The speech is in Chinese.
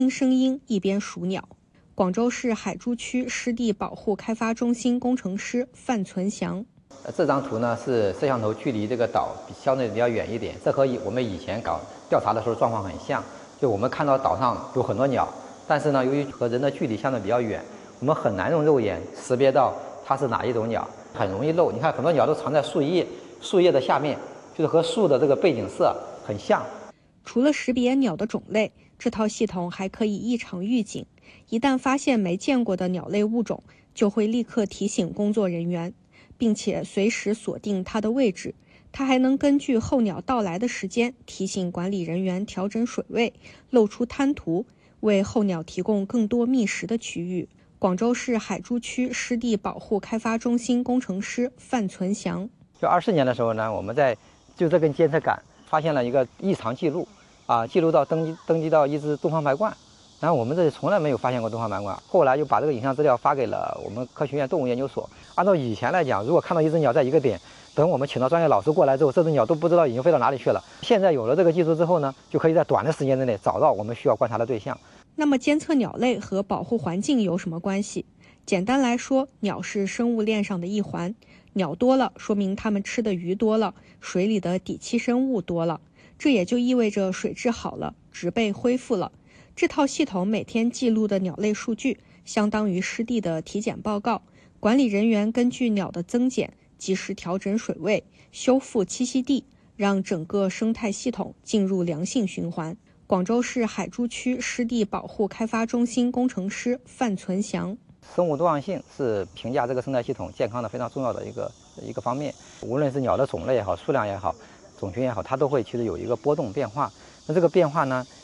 听声音一边数鸟。广州市海珠区湿地保护开发中心工程师范存祥。 这张图呢是摄像头距离这个岛相对比较远一点，这和我们以前搞调查的时候状况很像。就我们看到岛上有很多鸟，但是呢，由于和人的距离相对比较远，我们很难用肉眼识别到它是哪一种鸟，很容易漏。你看很多鸟都藏在树叶的下面，就是和树的这个背景色很像。 除了识别鸟的种类，这套系统还可以异常预警，一旦发现没见过的鸟类物种，就会立刻提醒工作人员，并且随时锁定它的位置。它还能根据候鸟到来的时间，提醒管理人员调整水位，露出滩涂，为候鸟提供更多觅食的区域。广州市海珠区湿地保护开发中心工程师范存祥。 就24年的时候呢，我们就这根监测杆发现了一个异常记录，记录到登记到一只东方白鹳。然后我们这里从来没有发现过东方白鹳，后来就把这个影像资料发给了我们科学院动物研究所。按照以前来讲，如果看到一只鸟在一个点，等我们请到专业老师过来之后，这只鸟都不知道已经飞到哪里去了。现在有了这个技术之后呢，就可以在短的时间之内找到我们需要观察的对象。 那么监测鸟类和保护环境有什么关系？简单来说，鸟是生物链上的一环，鸟多了，说明它们吃的鱼多了，水里的底栖生物多了，这也就意味着水质好了，植被恢复了。这套系统每天记录的鸟类数据，相当于湿地的体检报告。管理人员根据鸟的增减，及时调整水位，修复栖息地，让整个生态系统进入良性循环。广州市海珠区湿地保护开发中心工程师范存祥。 生物多样性是评价这个生态系统健康的非常重要的一个方面。无论是鸟的种类也好，数量也好，种群也好，它都会其实有一个波动变化。那这个变化呢，